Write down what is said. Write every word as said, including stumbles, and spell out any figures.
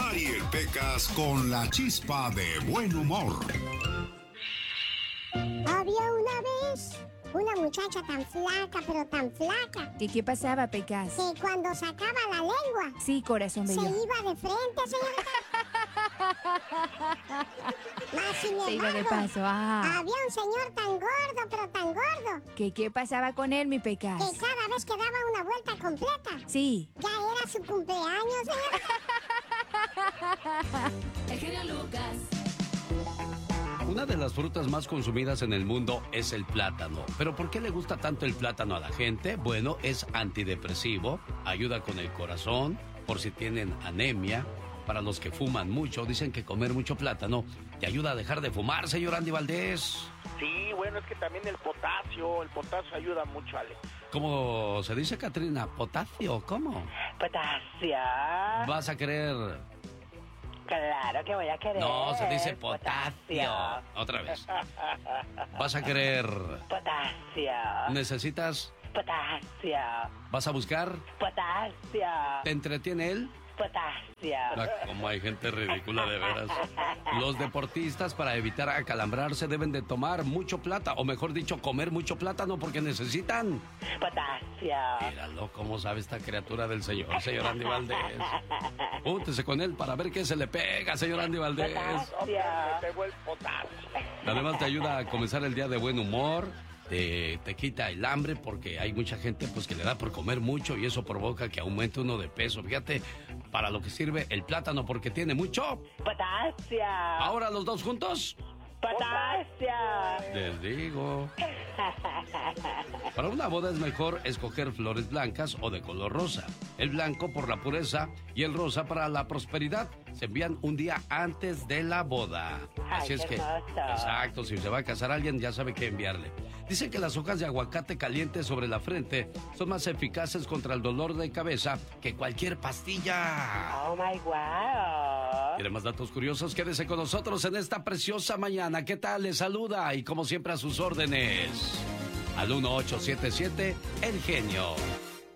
Mariel Pecas con la chispa de buen humor. Había una vez una muchacha tan flaca, pero tan flaca. ¿Y qué pasaba, Pecas? Que cuando sacaba la lengua... Sí, corazón bello. Se iba de frente, señorita. Más sin embargo, se iba de paso, ah. había un señor tan gordo, pero tan gordo. ¿Qué, qué pasaba con él, mi Pecas? Que cada vez que daba una vuelta completa... Sí. Ya era su cumpleaños, señorita. El genio Lucas. Una de las frutas más consumidas en el mundo es el plátano. ¿Pero por qué le gusta tanto el plátano a la gente? Bueno, es antidepresivo, ayuda con el corazón, por si tienen anemia. Para los que fuman mucho, dicen que comer mucho plátano te ayuda a dejar de fumar, señor Andy Valdés. Sí, bueno, es que también el potasio, el potasio ayuda mucho, Ale. ¿Cómo se dice, Catrina? ¿Potasio? ¿Cómo? Potasio. ¿Vas a querer...? Claro que voy a querer. No, se dice potasio. potasio. Otra vez. ¿Vas a querer? Potasio. ¿Necesitas? Potasio. ¿Vas a buscar? Potasio. ¿Te entretiene él? Potasio. Ah, como hay gente ridícula, de veras. Los deportistas, para evitar acalambrarse, deben de tomar mucho plátano, o mejor dicho, comer mucho plátano porque necesitan... Potasio. Míralo, cómo sabe esta criatura del señor, señor Andy Valdés. Júntese con él para ver qué se le pega, señor Andy Valdés. Potasio. Además te ayuda a comenzar el día de buen humor. Te, te quita el hambre porque hay mucha gente pues que le da por comer mucho y eso provoca que aumente uno de peso. Fíjate para lo que sirve el plátano porque tiene mucho potasio. Ahora los dos juntos. Potasio. Les digo. Para una boda es mejor escoger flores blancas o de color rosa. El blanco por la pureza y el rosa para la prosperidad. Se envían un día antes de la boda. Así Ay, es que, hermoso. exacto, si se va a casar alguien ya sabe qué enviarle. Dicen que las hojas de aguacate calientes sobre la frente son más eficaces contra el dolor de cabeza que cualquier pastilla. Oh my wow. ¿Quiere más datos curiosos? Quédese con nosotros en esta preciosa mañana. ¿Qué tal? Les saluda y como siempre a sus órdenes al uno ocho siete siete El Genio.